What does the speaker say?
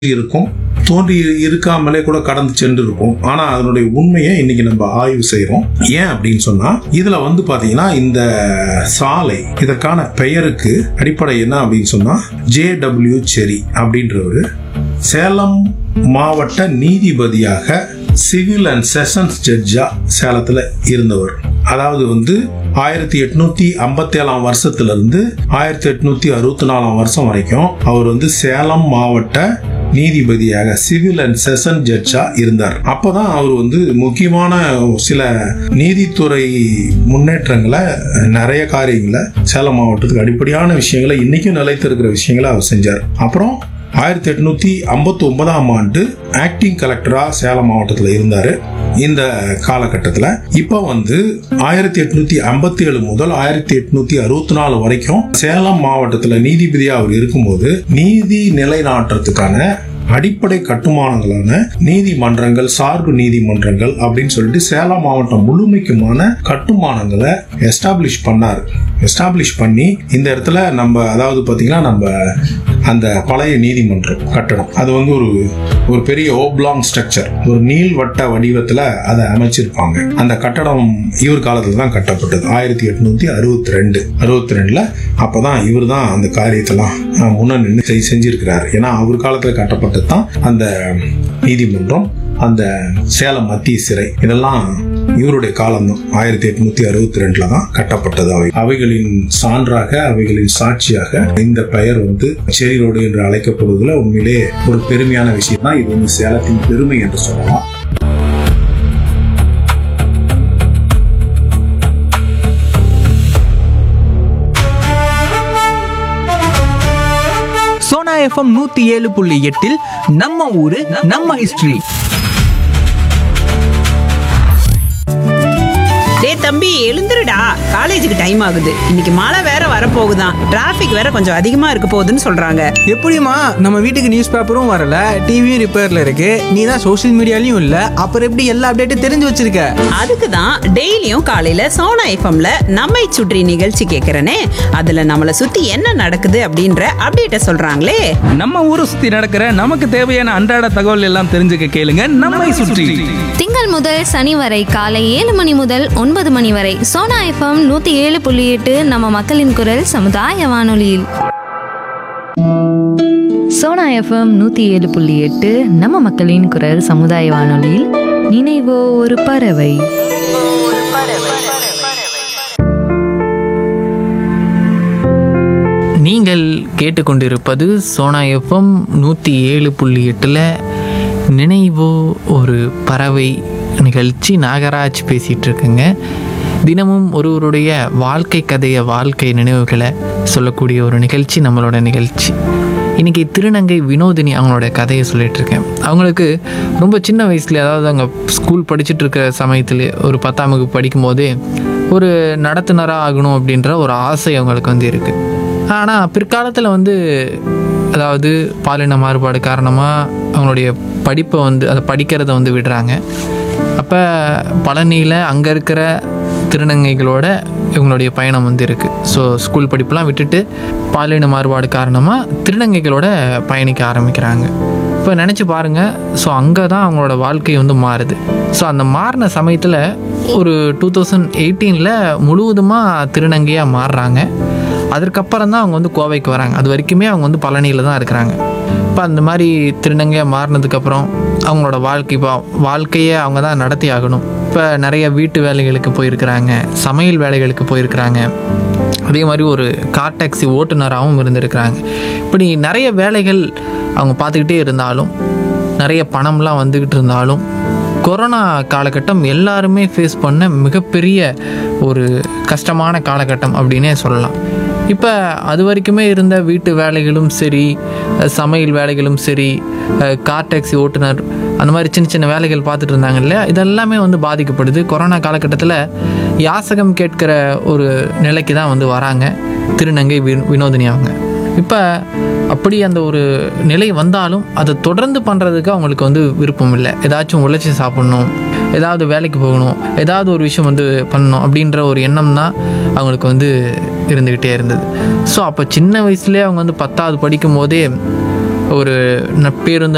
இருக்கும், தோன்றி இருக்காமலே கூட கடந்து சென்று இருக்கும். ஆனா அதனுடைய உண்மையை இன்னைக்கு நம்ம ஆய்வு செய்யறோம். ஏன் அப்படின்னு சொன்னா, இதுல பாத்தீங்கன்னா இந்த சாலை இதற்கான பெயருக்கு அடிப்படை என்ன அப்படின்னு சொன்னா, JW செரி அப்படின்றவரு சேலம் மாவட்ட நீதிபதியாக சிவில் அண்ட் செஷன்ஸ் ஜட்ஜா சேலத்துல இருந்தவர். அதாவது 1857 வருஷத்துல இருந்து 1864 வருஷம் வரைக்கும் அவர் சேலம் மாவட்ட நீதிபதியாக சிவில் அண்ட் செஷன் ஜட்ஜா இருந்தார். அப்பதான் அவர் முக்கியமான சில நீதித்துறை முன்னேற்றங்களை, நிறைய காரியங்களை, சேலம் மாவட்டத்துக்கு அடிப்படையான விஷயங்களை, இன்னைக்கும் நிலைத்திருக்கிற விஷயங்களை அவர் செஞ்சார். அப்புறம் 1859 ஆண்டு ஆக்டிங் கலெக்டரா சேலம் மாவட்டத்தில் இருந்தாரு. இந்த காலகட்டத்தில் இப்ப 1857 முதல் 1864 வரைக்கும் சேலம் மாவட்டத்தில் நீதிபதியா அவர் இருக்கும்போது நீதி நிலைநாட்டுறதுக்கான அடிப்படை கட்டுமானங்களான நீதிமன்றங்கள், சார்பு நீதிமன்றங்கள் அப்படின்னு சொல்லிட்டு சேலம் மாவட்டம் முழுமைக்குமான கட்டுமானங்களை எஸ்டாப்ளிஷ் பண்ணி இந்த இடத்துல நம்ம, அதாவது பாத்தீங்கன்னா நம்ம அந்த பழைய நீதிமன்றம் கட்டடம் அது ஒரு பெரிய ஓப்லாங் ஸ்ட்ரக்சர், ஒரு நீள்வட்ட வடிவத்துல அதை அமைச்சிருப்பாங்க. அந்த கட்டடம் இவர் காலத்துல தான் கட்டப்பட்டது. 1862 அப்பதான் இவர் தான் அந்த காரியத்தெல்லாம் முன்ன நின்று செஞ்சிருக்கிறார். ஏன்னா அவர் காலத்துல கட்டப்பட்டது தான் அந்த நீதிமன்றம், அந்த சேலம் மத்திய சிறை, இதெல்லாம் இவருடைய காலம் தான். 1862 தான் கட்டப்பட்டது. அவைகளின் சான்றாக, அவைகளின் சாட்சியாக இந்த பெயர் செரி ரோடு என்று அழைக்கப்படுவதில் உண்மையிலே ஒரு பெருமையான விஷயம் தான். இது சேலத்தின் பெருமை என்று சொல்லலாம். சோனா எஃப்எம் 107.8 நம்ம ஊரு நம்ம ஹிஸ்டரி. டேய் தம்பி, எழுந்துருடா, காலேஜுக்கு டைம் ஆகுது. இன்னைக்கு மழை வேற வரப்போகுதான், டிராபிக் வேற கொஞ்சம் அதிகமா இருக்க போகுதுன்னு சொல்றாங்க. எப்படிமா, நம்ம வீட்டுக்கு நியூஸ் பேப்பரும் வரல, டிவியும் ரிப்பேர்ல இருக்கு, நீ தான் சோஷியல் மீடியாலையும் இல்ல, அப்புறம் எப்படி எல்லா அப்டேட்டும் தெரிஞ்சு வச்சிருக்க? அதுக்கு தான் டெய்லியும் காலையில சோனா எஃப்எம்ல நம்மை சுற்றி நிகழ்ச்சி கேட்கறனே. அதுல நம்மளை சுத்தி என்ன நடக்குது அப்படின்ற அப்டேட்ட சொல்றாங்களே. நம்ம ஊரை சுத்தி நடக்கிற நமக்கு தேவையான அன்றாட தகவல் எல்லாம் தெரிஞ்சுக்க கேளுங்க நம்மை சுற்றி. திங்கள் முதல் சனி வரை காலை 7 மணி முதல் 9 மணி வரை சோனா எஃப்எம் 107.8 நம்ம மக்களின் குரல் சமுதாய வானொலியில். சோனா எஃப்எம் 107.8 நம்ம மக்களின் குரல் சமுதாய வானொலியில் நினைவோ ஒரு பறவை. நீங்கள் கேட்டுக்கொண்டிருப்பது சோனா எஃப்எம் 107.8 நினைவோ ஒரு பறவை நிகழ்ச்சி. நாகராஜ் பேசிகிட்டு இருக்குங்க. தினமும் ஒருவருடைய வாழ்க்கை கதையை, வாழ்க்கை நினைவுகளை சொல்லக்கூடிய ஒரு நிகழ்ச்சி நம்மளோட நிகழ்ச்சி. இன்றைக்கி திருநங்கை வினோதினி அவங்களோட கதையை சொல்லிகிட்ருக்கேன். அவங்களுக்கு ரொம்ப சின்ன வயசுல, அதாவது அவங்க ஸ்கூல் படிச்சுட்டு இருக்கிற சமயத்தில், ஒரு 10ஆம் வகுப்பு படிக்கும்போதே ஒரு நடத்துனராக ஆகணும் அப்படின்ற ஒரு ஆசை அவங்களுக்கு இருக்குது. ஆனால் பிற்காலத்தில் அதாவது பாலின மாறுபாடு காரணமாக அவங்களுடைய படிப்பை அதை படிக்கிறத விடுறாங்க. அப்போ பழனியில் அங்கே இருக்கிற திருநங்கைகளோட இவங்களுடைய பயணம் இருக்குது. ஸோ ஸ்கூல் படிப்பெலாம் விட்டுட்டு பாலின மாறுபாடு காரணமாக திருநங்கைகளோட பயணிக்க ஆரம்பிக்கிறாங்க. இப்போ நினச்சி பாருங்கள். ஸோ அங்கே தான் அவங்களோட வாழ்க்கை மாறுது. ஸோ அந்த மாறின சமயத்தில் ஒரு 2018 முழுவதுமாக திருநங்கையாக மாறுறாங்க. அதற்கப்புறம் தான் அவங்க கோவைக்கு வராங்க. அது வரைக்குமே அவங்க பழனியில் தான் இருக்கிறாங்க. இப்போ அந்த மாதிரி திருநங்கையாக மாறினதுக்கப்புறம் அவங்களோட வாழ்க்கையை அவங்க தான் நடத்தி ஆகணும். இப்போ நிறைய வீட்டு வேலைகளுக்கு போயிருக்கிறாங்க, சமையல் வேலைகளுக்கு போயிருக்கிறாங்க. அதே மாதிரி ஒரு கார் டாக்ஸி ஓட்டுநராகவும் இருந்திருக்கிறாங்க. இப்படி நிறைய வேலைகள் அவங்க பார்த்துக்கிட்டே இருந்தாலும், நிறைய பணம்லாம் வந்துக்கிட்டு இருந்தாலும், கொரோனா காலகட்டம் எல்லாருமே ஃபேஸ் பண்ண மிகப்பெரிய ஒரு கஷ்டமான காலகட்டம் அப்படின்னே சொல்லலாம். இப்போ அது வரைக்குமே இருந்த வீட்டு வேலைகளும் சரி, சமையல் வேலைகளும் சரி, கார் டாக்ஸி ஓட்டுநர், அந்த மாதிரி சின்ன சின்ன வேலைகள் பார்த்துட்டு இருந்தாங்க இல்லையா, இதெல்லாமே பாதிக்கப்படுது. கொரோனா காலகட்டத்தில் யாசகம் கேட்கிற ஒரு நிலைக்கு தான் வராங்க திருநங்கை வினோதினி அவங்க. இப்போ அப்படி அந்த ஒரு நிலை வந்தாலும் அதை தொடர்ந்து பண்ணுறதுக்கு அவங்களுக்கு விருப்பம் இல்லை. ஏதாச்சும் உழைச்சி சாப்பிட்ணும், ஏதாவது வேலைக்கு போகணும், ஏதாவது ஒரு விஷயம் பண்ணணும் அப்படின்ற ஒரு எண்ணம் தான் அவங்களுக்கு இருந்துக்கிட்டே இருந்தது. ஸோ அப்போ சின்ன வயசுலேயே அவங்க 10ஆவது படிக்கும் போதே ஒரு பேருந்து